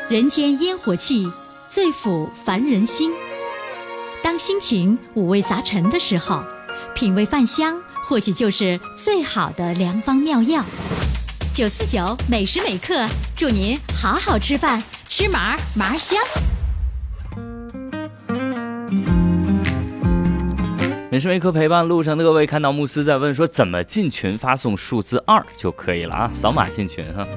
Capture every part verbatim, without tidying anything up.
人间烟火气，最抚凡人心。当心情五味杂陈的时候，品味饭香或许就是最好的良方妙药。九四九每时每刻，祝您好好吃饭，吃麻麻香。 每时每刻陪伴路上的各位，看到慕斯在问说怎么进群，发送数字二就可以了啊，扫码进群哈。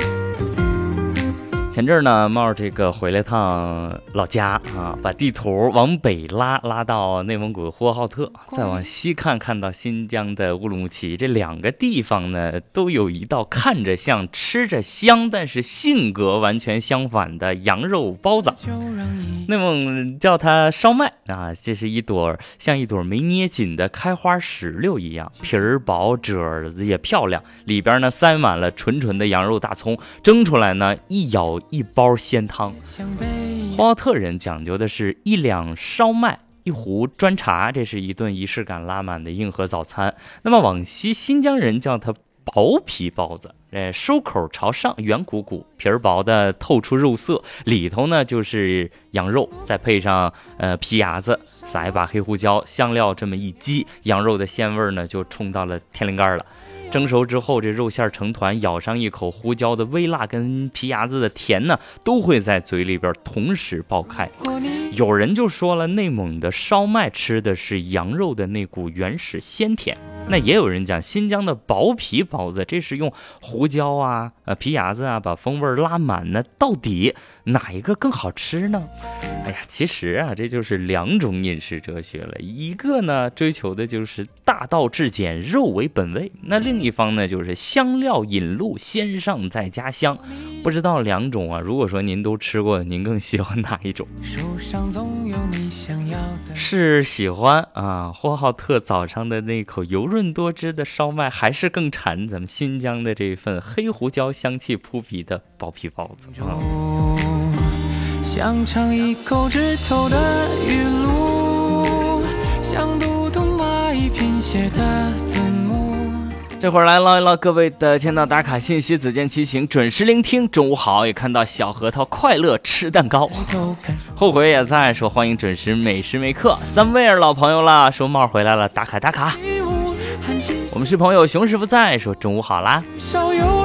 前阵儿呢，冒这个回来趟老家啊，把地图往北拉，拉到内蒙古呼和浩特，再往西看，看到新疆的乌鲁木齐，这两个地方呢，都有一道看着像、吃着香，但是性格完全相反的羊肉包子。内蒙叫它烧麦啊，这是一朵像一朵没捏紧的开花石榴一样，皮儿薄，褶儿也漂亮，里边呢塞满了纯纯的羊肉大葱，蒸出来呢一咬一包鲜汤。呼和浩特人讲究的是一两烧麦，一壶砖茶，这是一顿仪式感拉满的硬核早餐。那么往西新疆人叫它薄皮包子，呃，收口朝上，圆鼓鼓，皮儿薄的透出肉色，里头呢就是羊肉，再配上呃皮牙子，撒一把黑胡椒，香料这么一激，羊肉的鲜味呢就冲到了天灵盖了。蒸熟之后，这肉馅成团，咬上一口，胡椒的微辣跟皮牙子的甜呢，都会在嘴里边同时爆开。有人就说了，内蒙的烧麦吃的是羊肉的那股原始鲜甜。那也有人讲新疆的薄皮包子，这是用胡椒啊、呃皮牙子啊把风味拉满呢，到底哪一个更好吃呢？哎呀，其实啊，这就是两种饮食哲学了。一个呢，追求的就是大道至简，肉为本味；那另一方呢，就是香料引路，鲜上再加香。不知道两种啊，如果说您都吃过，您更喜欢哪一种？是喜欢啊，呼和浩特早上的那口油润多汁的烧麦，还是更馋咱们新疆的这份黑胡椒香气扑鼻的薄皮包子啊？ 想尝一口枝头的雨露，想读懂蚂蚁拼写的字母。 这会儿来唠一唠各位的签到打卡信息，子健骑行准时聆听。中午好，也看到小核桃快乐吃蛋糕，后悔也在说欢迎准时每时每刻。三位儿老朋友了，说帽回来了，打卡打卡。我们是朋友熊师傅在说中午好啦。